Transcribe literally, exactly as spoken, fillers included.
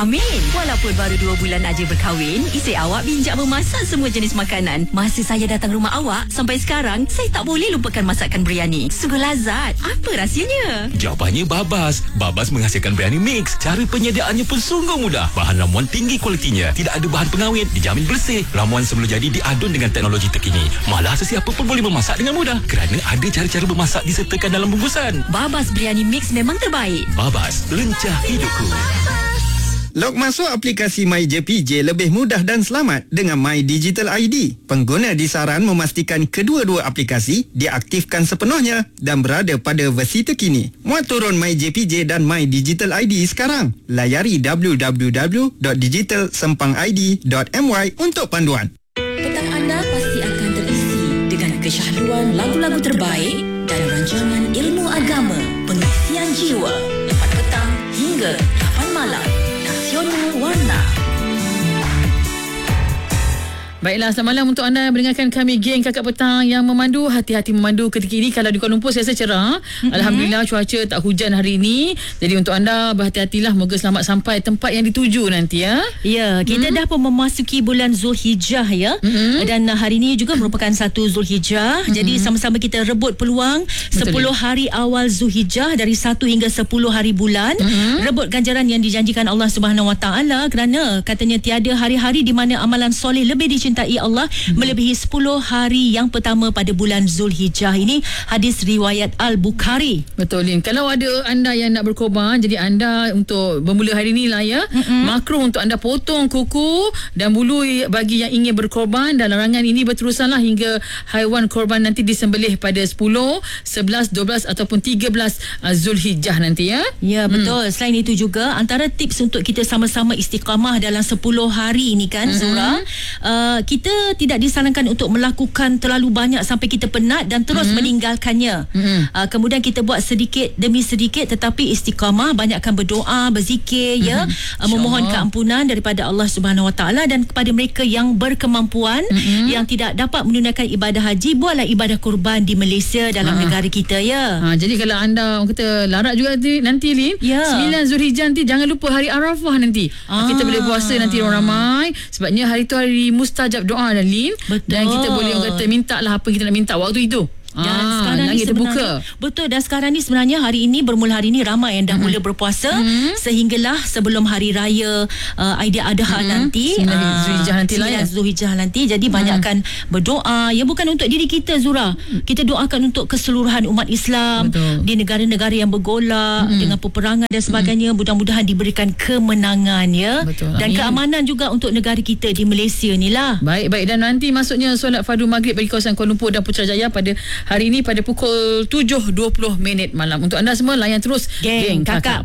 Amin. Walaupun baru dua bulan aja berkahwin, isteri awak bijak memasak semua jenis makanan. Masa saya datang rumah awak, sampai sekarang, saya tak boleh lupakan masakan biryani. Sungguh lazat. Apa rahsianya? Jawapannya Babas. Babas menghasilkan biryani mix. Cara penyediaannya pun sungguh mudah. Bahan ramuan tinggi kualitinya. Tidak ada bahan pengawet. Dijamin bersih. Ramuan sebelum jadi diadun dengan teknologi terkini. Malah sesiapa pun boleh memasak dengan mudah. Kerana ada cara-cara memasak disertakan dalam bungkusan. Babas biryani mix memang terbaik. Babas, lencah hidupku. Log masuk aplikasi MyJPJ lebih mudah dan selamat dengan My Digital I D. Pengguna disaran memastikan kedua-dua aplikasi diaktifkan sepenuhnya dan berada pada versi terkini. Muat turun MyJPJ dan My Digital I D sekarang. Layari w w w dot digital sempang i d dot m y untuk panduan. Petang anda pasti akan terisi dengan kesyahduan lagu-lagu terbaik dan rancangan ilmu agama, pengisian jiwa, empat petang hingga lapan malam. Nasional Warna. Baiklah, selamat malam untuk anda mendengarkan kami geng Kakak Petang yang memandu. Hati-hati memandu ketika ini. Kalau di Kuala Lumpur saya rasa cerah. Mm-hmm. Alhamdulillah cuaca tak hujan hari ini. Jadi untuk anda berhati-hatilah. Moga selamat sampai tempat yang dituju nanti ya. Ya, kita mm-hmm. dah pun memasuki bulan Zulhijjah ya. Mm-hmm. Dan hari ini juga merupakan satu Zulhijjah. Mm-hmm. Jadi sama-sama kita rebut peluang. Betul. sepuluh hari awal Zulhijjah dari satu hingga sepuluh hari bulan. Mm-hmm. Rebut ganjaran yang dijanjikan Allah Subhanahu Wa Taala, kerana katanya tiada hari-hari di mana amalan soleh lebih dicintai Allah hmm. melebihi sepuluh hari yang pertama pada bulan Zulhijjah. Ini hadis riwayat Al-Bukhari. Betul, Lin. Kalau ada anda yang nak berkorban, jadi anda untuk bermula hari ni lah ya, mm-hmm. makruh untuk anda potong kuku dan bulu bagi yang ingin berkorban, dan larangan ini berterusanlah hingga haiwan korban nanti disembelih pada sepuluh, sebelas, dua belas ataupun tiga belas Zulhijjah nanti ya. Ya, betul. Hmm. Selain itu juga antara tips untuk kita sama-sama istiqamah dalam sepuluh hari ini kan, mm-hmm. Zura, uh, kita tidak disarankan untuk melakukan terlalu banyak sampai kita penat dan terus mm-hmm. meninggalkannya. Mm-hmm. Uh, kemudian kita buat sedikit demi sedikit, tetapi istiqamah, banyakkan berdoa, berzikir, mm-hmm. ya, uh, memohon keampunan daripada Allah Subhanahu Wa Taala. Dan kepada mereka yang berkemampuan, mm-hmm. yang tidak dapat menunaikan ibadah haji, buatlah ibadah kurban di Malaysia dalam ha. negara kita ya. Ha, jadi kalau anda orang kata larat juga nanti, nanti Lin, ya. sembilan Zulhijjah nanti jangan lupa hari Arafah nanti. Ha. Kita boleh puasa nanti orang ramai, sebabnya hari tu hari mustajab doa dan Lin. Betul. Dan kita boleh orang kata minta lah apa kita nak minta waktu itu. Dan ah, sekarang ni sebenarnya betul, dan sekarang ni sebenarnya hari ini, bermula hari ini ramai yang dah mm-hmm. mula berpuasa, mm-hmm. sehinggalah sebelum hari raya uh, Aidiladha mm-hmm. nanti, sembilan Zulhijjah nanti lah ya. Zulhijjah nanti. Jadi mm-hmm. banyakkan berdoa, ya, bukan untuk diri kita Zura. Kita doakan untuk keseluruhan umat Islam. Betul. Di negara-negara yang bergolak mm-hmm. dengan peperangan dan sebagainya, mm-hmm. mudah-mudahan diberikan kemenangan ya. Betul. Dan Amin. Keamanan juga untuk negara kita di Malaysia ni lah. Baik, baik. Dan nanti maksudnya solat fardu maghrib bagi kawasan Kuala Lumpur dan Putrajaya pada hari ini pada pukul tujuh dua puluh minit malam. Untuk anda semua layan terus Geng, Geng Kakak, Kakak